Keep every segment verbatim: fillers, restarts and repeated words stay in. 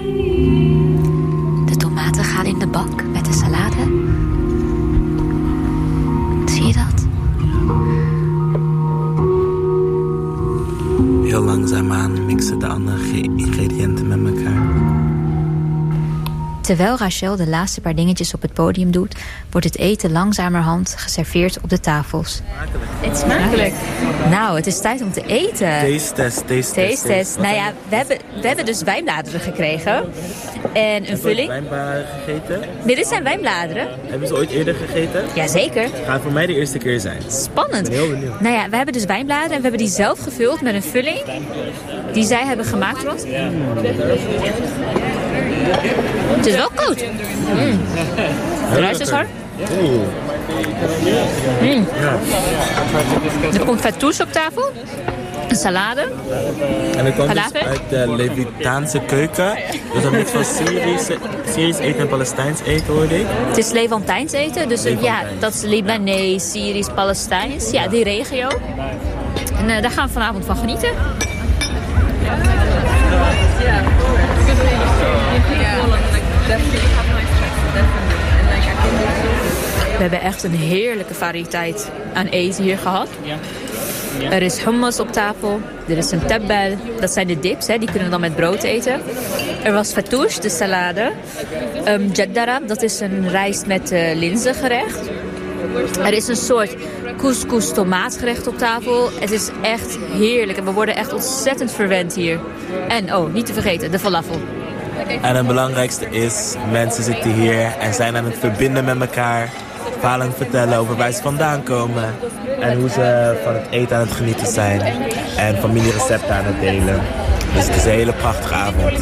De tomaten gaan in de bak met de salade. Zie je dat? Heel langzaamaan mixen de andere ingrediënten met elkaar. Terwijl Rachel de laatste paar dingetjes op het podium doet, wordt het eten langzamerhand geserveerd op de tafels. Het is smakelijk. Nou, het is tijd om te eten. Taste test, taste test. Taste test. Nou ja, we hebben, we hebben dus wijnbladeren gekregen. En een vulling. Heb je wijnbladeren gegeten? Nee, dit zijn wijnbladeren. Hebben ze ooit eerder gegeten? Jazeker. Het gaat voor mij de eerste keer zijn. Spannend. Ik ben heel benieuwd. Nou ja, we hebben dus wijnbladeren en we hebben die zelf gevuld met een vulling die zij hebben gemaakt, Rot. Het is wel koud. Mm. De rijst is hard. Mm. Er komt fatouche op tafel. Een salade. En dat komt dus Falafel? uit de Levitaanse keuken. Dus een mix van Syrisch, Syrisch eten en Palestijns eten, hoorde ik. Het is Levantijns eten. Dus uh, ja, Levantijns. dat is Libanees, Syrisch, Palestijns. Ja, die regio. En uh, daar gaan we vanavond van genieten. We hebben echt een heerlijke variëteit aan eten hier gehad. Er is hummus op tafel. Er is een tabbel. Dat zijn de dips, hè. Die kunnen we dan met brood eten. Er was fatouche, de salade. Um, jaddara, dat is een rijst met uh, linzengerecht. Er is een soort couscous tomaatgerecht op tafel. Het is echt heerlijk en we worden echt ontzettend verwend hier. En oh, niet te vergeten, de falafel. En het belangrijkste is, mensen zitten hier en zijn aan het verbinden met elkaar. Verhalen vertellen over waar ze vandaan komen. En hoe ze van het eten aan het genieten zijn. En familierecepten aan het delen. Dus het is een hele prachtige avond.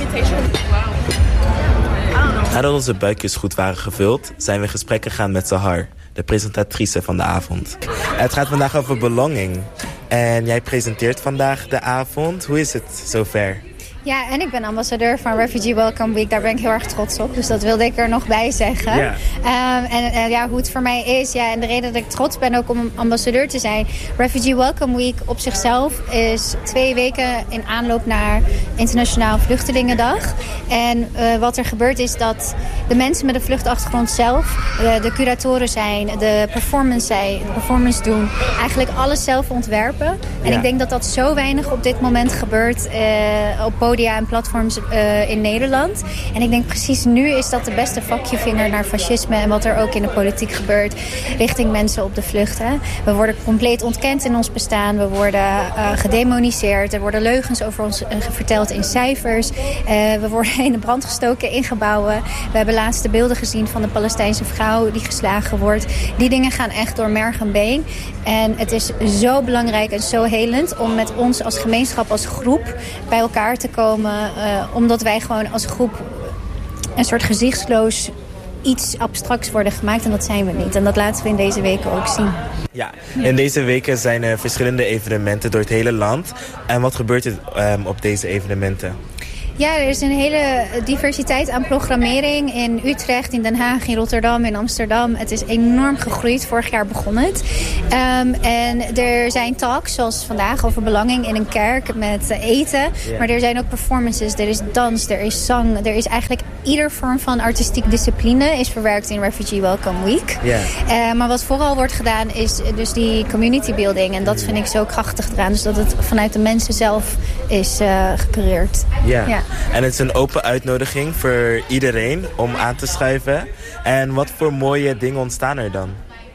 Nadat onze buikjes goed waren gevuld, zijn we in gesprek gegaan met Sahar, de presentatrice van de avond. Het gaat vandaag over belonging. En jij presenteert vandaag de avond. Hoe is het zover? Ja, en ik ben ambassadeur van Refugee Welcome Week. Daar ben ik heel erg trots op. Dus dat wilde ik er nog bij zeggen. Ja. Um, en uh, ja, hoe het voor mij is. Ja, en de reden dat ik trots ben ook om ambassadeur te zijn. Refugee Welcome Week op zichzelf is twee weken in aanloop naar Internationaal Vluchtelingendag. En uh, wat er gebeurt is dat de mensen met een vluchtachtergrond zelf, uh, de curatoren zijn, de performance zijn, de performance doen, eigenlijk alles zelf ontwerpen. En Ja. ik denk dat dat zo weinig op dit moment gebeurt uh, op podia en platforms uh, in Nederland. En ik denk precies nu is dat de beste vakjevinger naar fascisme en wat er ook in de politiek gebeurt richting mensen op de vlucht. Hè. We worden compleet ontkend in ons bestaan. We worden uh, gedemoniseerd. Er worden leugens over ons uh, verteld in cijfers. Uh, we worden in de brand gestoken in gebouwen. We hebben laatst de beelden gezien van de Palestijnse vrouw die geslagen wordt. Die dingen gaan echt door merg en been. En het is zo belangrijk en zo helend om met ons als gemeenschap, als groep bij elkaar te komen. Uh, omdat wij gewoon als groep een soort gezichtsloos iets abstracts worden gemaakt. En dat zijn we niet. En dat laten we in deze weken ook zien. Ja, in deze weken zijn er verschillende evenementen door het hele land. En wat gebeurt er um, op deze evenementen? Ja, er is een hele diversiteit aan programmering in Utrecht, in Den Haag, in Rotterdam, in Amsterdam. Het is enorm gegroeid. Vorig jaar begon het. Um, en er zijn talks, zoals vandaag, over belanging in een kerk met eten. Yeah. Maar er zijn ook performances, er is dans, er is zang. Er is eigenlijk ieder vorm van artistiek discipline is verwerkt in Refugee Welcome Week. Yeah. Uh, maar wat vooral wordt gedaan is dus die community building. En dat vind ik zo krachtig eraan. Dus dat het vanuit de mensen zelf is uh, gecureerd. Yeah. Ja. En het is een open uitnodiging voor iedereen om aan te schuiven. En wat voor mooie dingen ontstaan er dan?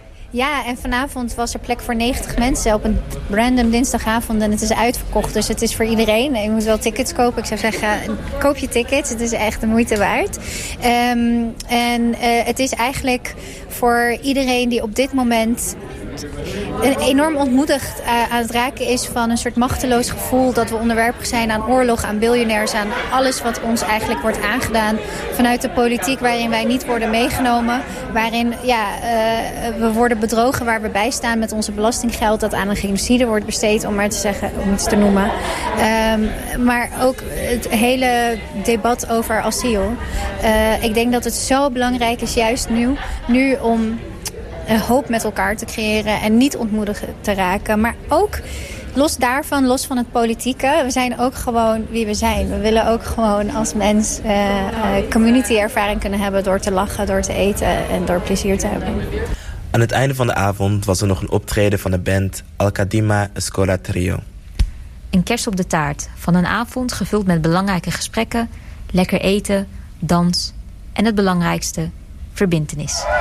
Ja, en vanavond was er plek voor negentig mensen op een random dinsdagavond en het is uitverkocht. Dus het is voor iedereen. Je moet wel tickets kopen. Ik zou zeggen, koop je tickets. Het is echt de moeite waard. Um, en uh, het is eigenlijk voor iedereen die op dit moment enorm ontmoedigd uh, aan het raken is van een soort machteloos gevoel dat we onderwerpig zijn aan oorlog, aan biljonairs, aan alles wat ons eigenlijk wordt aangedaan vanuit de politiek waarin wij niet worden meegenomen, waarin ja, uh, we worden bedrogen waar we bij staan met onze belastinggeld dat aan een genocide wordt besteed, om maar te zeggen, om het te noemen. Um, maar ook het hele debat over asiel. Uh, ik denk dat het zo belangrijk is juist nu, nu om Uh, hoop met elkaar te creëren en niet ontmoedigd te raken. Maar ook los daarvan, los van het politieke, we zijn ook gewoon wie we zijn. We willen ook gewoon als mens uh, uh, community-ervaring kunnen hebben door te lachen, door te eten en door plezier te hebben. Aan het einde van de avond was er nog een optreden van de band Al Kadima Escola Trio. Een kers op de taart van een avond gevuld met belangrijke gesprekken, lekker eten, dans en het belangrijkste, verbintenis.